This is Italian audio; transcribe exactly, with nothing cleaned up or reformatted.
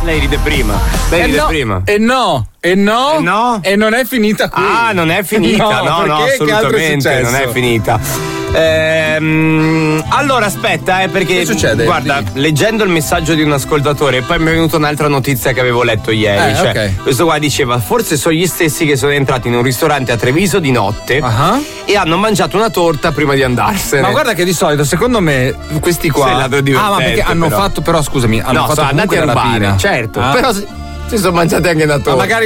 Lei ride prima. Lei E ride no, prima. E no, e no, E no. e non è finita qui. Ah, non è finita, no, no, no, assolutamente non è finita. Ehm, allora aspetta, eh, perché che succede? guarda, Dimmi. leggendo il messaggio di un ascoltatore, poi mi è venuta un'altra notizia che avevo letto ieri. Eh, cioè, ok. questo qua diceva: forse sono gli stessi che sono entrati in un ristorante a Treviso di notte uh-huh. e hanno mangiato una torta prima di andarsene. Ma guarda che di solito, secondo me, questi qua. Sì, è lato divertente, ah, ma perché hanno però. fatto, però scusami, hanno no, fatto sono andati comunque a la rubare, rapina. certo. Ah? Però si, si sono mangiati anche una torta. Ma magari